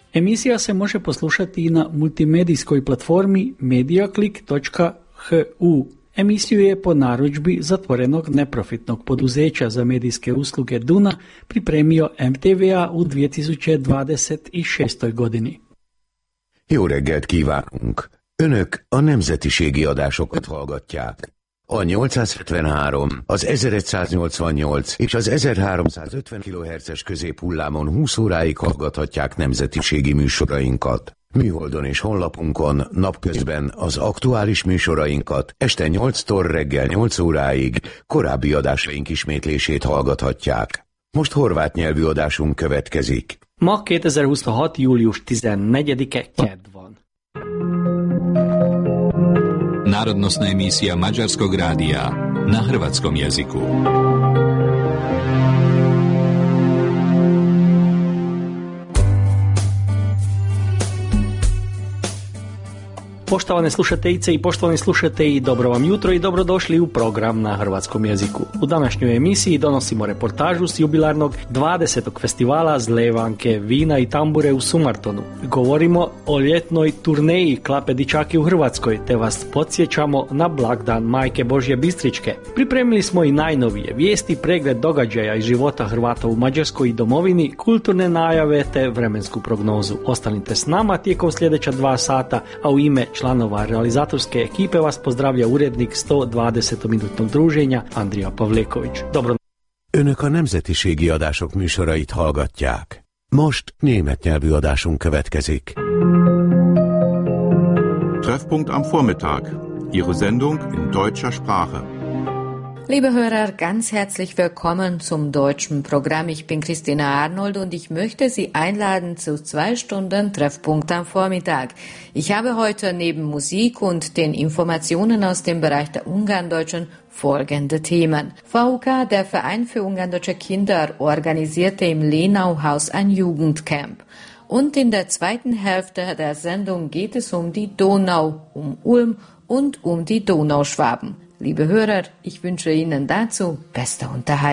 Emisija se može poslušati i na multimedijskoj platformi mediaclick.hu. Emisiju je po narudžbi zatvorenog neprofitnog poduzeća za medijske usluge Duna pripremio MTVA u 2026. godini. Jó reggelt kívánunk! Önök a nemzetiségi adásokat hallgatják. A 873, az 1188 és az 1350 kHz-es középhullámon 20 óráig hallgathatják nemzetiségi műsorainkat. Műholdon és honlapunkon napközben az aktuális műsorainkat, este 8-tól reggel 8 óráig korábbi adásaink ismétlését hallgathatják. Most horvát nyelvű adásunk következik. Ma 2026. július 14. kedd van. Národnostná emisija Mađarskog radija na hrvatskom jeziku. Poštovane slušateljice i poštovani slušatelji, dobro vam jutro i dobrodošli u program na hrvatskom jeziku. U današnjoj emisiji donosimo reportažu s jubilarnog 20. festivala Zlevanke, vina i tambure u Sumartonu. Govorimo o ljetnoj turneji Klape dičaki u Hrvatskoj, te vas podsjećamo na blagdan Majke Božje Bistričke. Pripremili smo i najnovije vijesti, pregled događaja iz života Hrvata u Mađarskoj i domovini, kulturne najave te vremensku prognozu. Ostanite s nama tijekom sljedeća 2 sata, a u ime članova realizatorske ekipe vas pozdravlja urednik 120-minutnog druženja Andrija Pavleković. Dobro. Önök a nemzetiségi adások műsorait hallgatják. Most német nyelvű adásunk következik. Treffpunkt am Vormittag. Ihre Sendung in deutscher Sprache. Liebe Hörer, ganz herzlich willkommen zum deutschen Programm. Ich bin Christina Arnold und ich möchte Sie einladen zu 2 Stunden Treffpunkt am Vormittag. Ich habe heute neben Musik und den Informationen aus dem Bereich der Ungarndeutschen folgende Themen. VUK, der Verein für Ungarndeutsche Kinder, organisierte im Lenauhaus ein Jugendcamp. Und in der zweiten Hälfte der Sendung geht es um die Donau, um Ulm und um die Donauschwaben. Liebe Hörer, ich wünsche Ihnen dazu beste Unterhaltung.